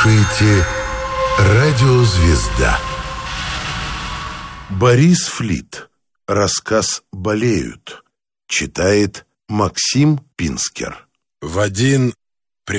слушаете «Радио Звезда». Борис Флит. Рассказ «Болеют». Читает Максим Пинскер. В один